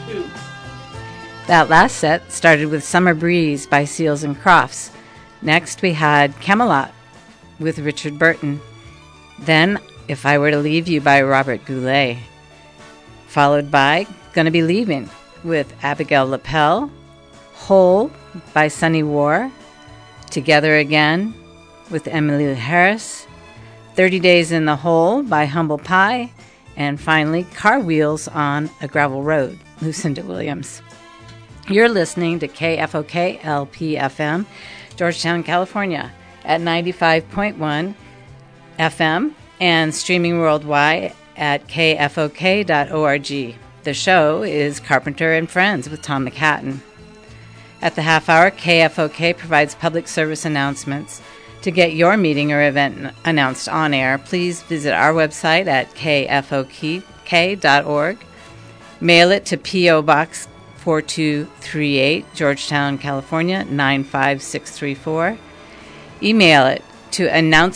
That last set started with Summer Breeze by Seals and Crofts. Next we had Camelot with Richard Burton. Then If I Were to Leave You by Robert Goulet. Followed by Gonna Be Leaving with Abigail Lapel. Hole by Sunny War. Together Again with Emmylou Harris. 30 Days in the Hole by Humble Pie. And finally, Car Wheels on a Gravel Road, Lucinda Williams. You're listening to KFOK LP-FM, Georgetown, California, at 95.1 FM and streaming worldwide at kfok.org. The show is Carpenter and Friends with Tom McHatton. At the half hour, KFOK provides public service announcements. To get your meeting or event announced on air, please visit our website at kfok.org. Mail it to P.O. Box 4238, Georgetown, California, 95634. Email it to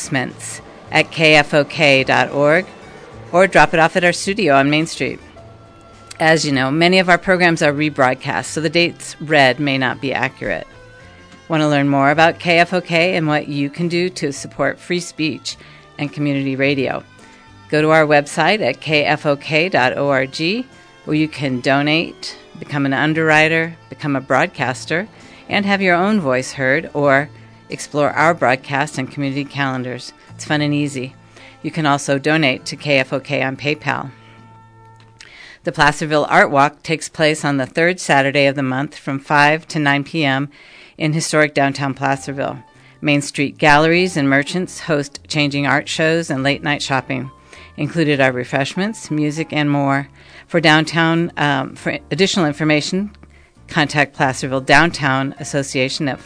announcements@kfok.org or drop it off at our studio on Main Street. As you know, many of our programs are rebroadcast, so the dates read may not be accurate. Want to learn more about KFOK and what you can do to support free speech and community radio? Go to our website at kfok.org, where you can donate, become an underwriter, become a broadcaster, and have your own voice heard, or explore our broadcast and community calendars. It's fun and easy. You can also donate to KFOK on PayPal. The Placerville Art Walk takes place on the third Saturday of the month from 5 to 9 p.m. in historic downtown Placerville. Main Street galleries and merchants host changing art shows and late-night shopping. Included are refreshments, music, and more. For additional information, contact Placerville Downtown Association at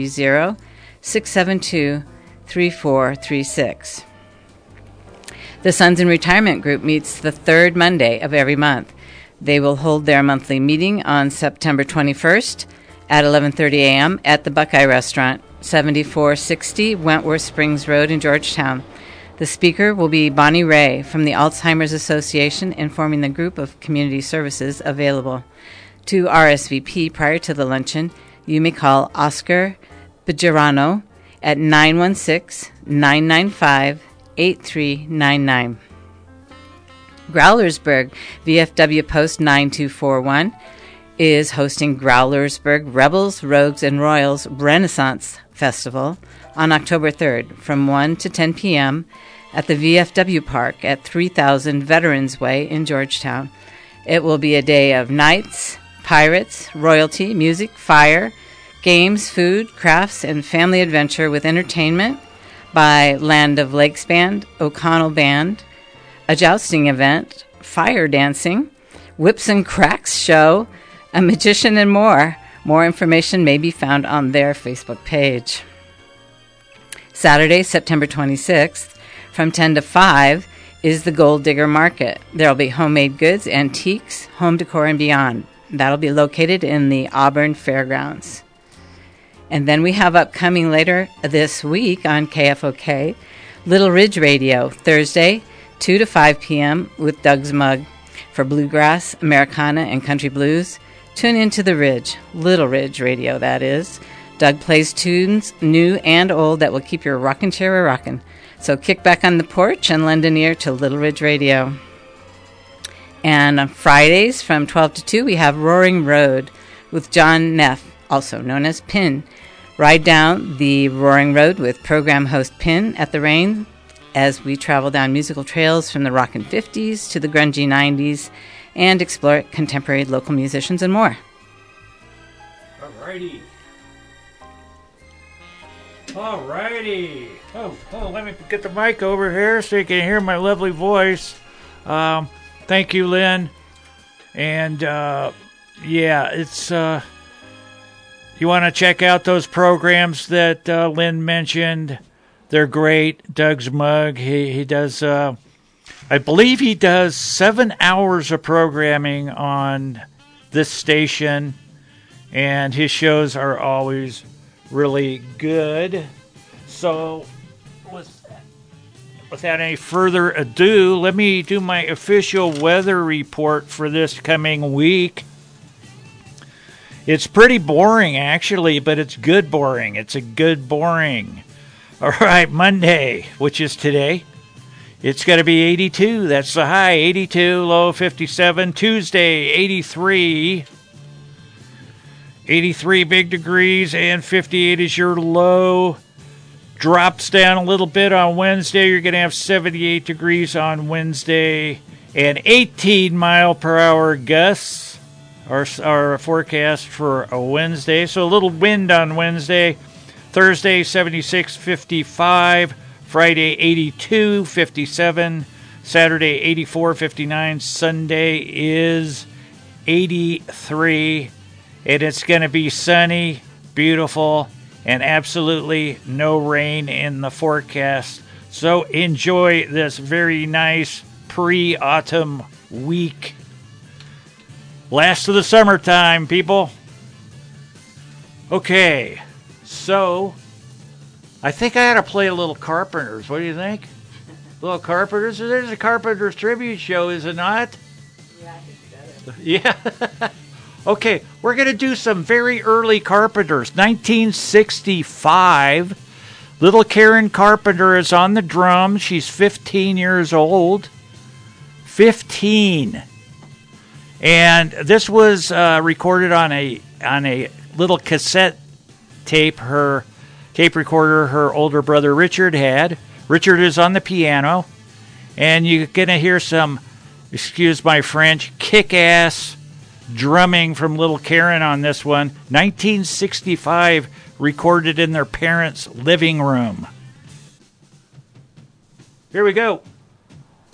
530-672-3436. The Sons in Retirement Group meets the third Monday of every month. They will hold their monthly meeting on September 21st at 11:30 a.m. at the Buckeye Restaurant, 7460 Wentworth Springs Road in Georgetown. The speaker will be Bonnie Ray from the Alzheimer's Association, informing the group of community services available. To RSVP prior to the luncheon, you may call Oscar Bejarano at 916-995-8399. Growlersburg, VFW Post 9241, is hosting Growlersburg Rebels, Rogues, and Royals Renaissance Festival on October 3rd from 1 to 10 p.m. at the VFW Park at 3000 Veterans Way in Georgetown. It will be a day of knights, pirates, royalty, music, fire, games, food, crafts, and family adventure with entertainment by Land of Lakes Band, O'Connell Band, a jousting event, fire dancing, whips and cracks show, a magician, and more. More information may be found on their Facebook page. Saturday, September 26th, from 10 to 5, is the Gold Digger Market. There will be homemade goods, antiques, home decor, and beyond. That'll be located in the Auburn Fairgrounds. And then we have upcoming later this week on KFOK, Little Ridge Radio, Thursday, 2 to 5 p.m. with Doug's Mug. For bluegrass, Americana, and country blues, tune into the Ridge, Little Ridge Radio, that is. Doug plays tunes, new and old, that will keep your rocking chair a-rockin'. So kick back on the porch and lend an ear to Little Ridge Radio. And on Fridays from 12 to 2, we have Roaring Road with John Neff, also known as Pin. Ride down the Roaring Road with program host Pin at the Rain as we travel down musical trails from the rockin' 50s to the grungy 90s and explore contemporary local musicians and more. Alrighty. Oh, let me get the mic over here so you can hear my lovely voice. Thank you, Lynn. And, it's... you want to check out those programs that Lynn mentioned. They're great. Doug's Mug, he does... I believe he does 7 hours of programming on this station, and his shows are always really good. So, without any further ado, let me do my official weather report for this coming week. It's pretty boring, actually, but it's good boring. It's a good boring. All right, Monday, which is today, it's going to be 82. That's the high, 82, low 57. Tuesday, 83. 83 big degrees, and 58 is your low. Drops down a little bit on Wednesday. You're going to have 78 degrees on Wednesday, and 18 mile per hour gusts are forecast for a Wednesday. So a little wind on Wednesday. Thursday, 76, 55. Friday, 82, 57. Saturday, 84, 59. Sunday is 83. And it's going to be sunny, beautiful, and absolutely no rain in the forecast. So enjoy this very nice pre-autumn week. Last of the summertime, people. Okay, so I think I ought to play a little Carpenters. What do you think? A little Carpenters? There's a Carpenters tribute show, is it not? Yeah, I think you got it. Yeah. Okay, we're going to do some very early Carpenters. 1965. Little Karen Carpenter is on the drums. She's 15 years old. 15. And this was recorded on a little cassette tape, her tape recorder her older brother Richard had. Richard is on the piano. And you're going to hear some, excuse my French, kick-ass drumming from Little Karen on this one. 1965, recorded in their parents' living room. Here we go.